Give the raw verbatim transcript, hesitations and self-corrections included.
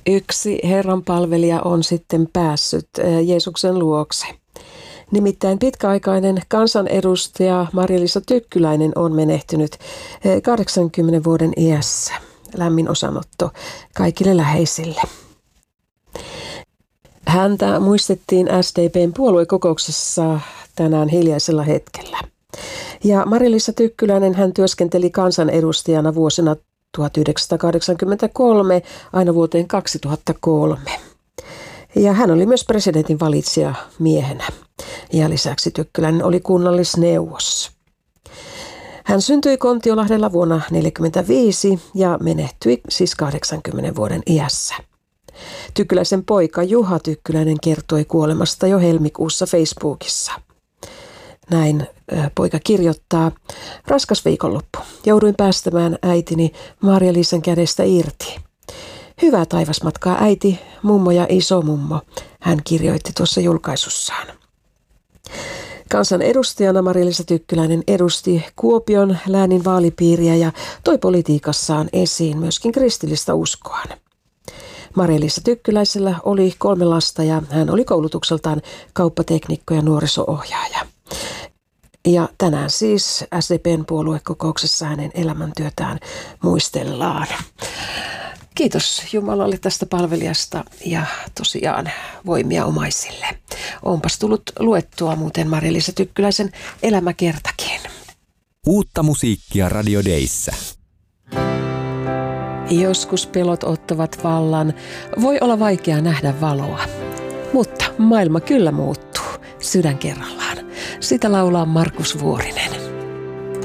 Yksi Herran palvelija on sitten päässyt Jeesuksen luokse. Nimittäin pitkäaikainen kansanedustaja Marja-Liisa Tykkyläinen on menehtynyt kahdeksankymmenen vuoden iässä. Lämmin osanotto kaikille läheisille. Häntä muistettiin S D P:n puoluekokouksessa tänään hiljaisella hetkellä. Ja Marja-Liisa Tykkyläinen hän työskenteli kansanedustajana vuosina tuhatyhdeksänsataakahdeksankymmentäkolme aina vuoteen kaksituhattakolme. Ja hän oli myös presidentin valitsija miehenä. Ja lisäksi Tykkyläinen oli kunnallisneuvos. Hän syntyi Kontiolahdella vuonna tuhatyhdeksänsataaneljäkymmentäviisi ja menehtyi siis kahdeksankymmenen vuoden iässä. Tykkyläisen poika Juha Tykkyläinen kertoi kuolemasta jo helmikuussa Facebookissa. Näin poika kirjoittaa: raskas viikonloppu. Jouduin päästämään äitini Marja-Liisan kädestä irti. Hyvää taivasmatkaa äiti, mummo ja isomummo, hän kirjoitti tuossa julkaisussaan. Kansanedustajana Marja-Liisa Tykkyläinen edusti Kuopion läänin vaalipiiriä ja toi politiikassaan esiin myöskin kristillistä uskoaan. Marja-Liisa Tykkyläisellä oli kolme lasta ja hän oli koulutukseltaan kauppateknikko ja nuoriso-ohjaaja. Ja tänään siis S D P:n puoluekokouksessa hänen elämäntyötään muistellaan. Kiitos Jumalalle tästä palvelijasta ja tosiaan voimia omaisille. Onpas tullut luettua muuten Marja-Liisa Tykkyläisen elämäkertakin. Uutta musiikkia Radio Dayssä. Joskus pelot ottavat vallan. Voi olla vaikea nähdä valoa. Mutta maailma kyllä muuttuu. Sydän kerrallaan. Sitä laulaa Markus Vuorinen.